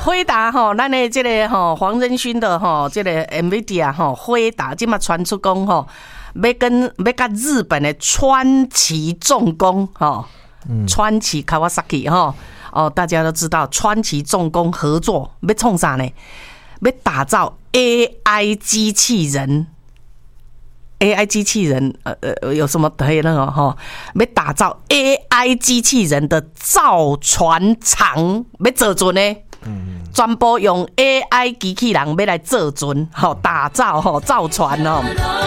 辉达吼，咱的这个吼黄仁勋的吼这个 NVIDIA 吼辉达，今嘛传出讲吼，要跟日本的川崎重工吼，川崎 Kawasaki 吼，哦，大家都知道川崎重工合作要创啥呢？要打造 AI 机器人。AI 机器人，有什么可以那个哈？要打造 AI 机器人的造船厂，要做准呢？全部用 AI 机器人要来做准，好打造造船哦。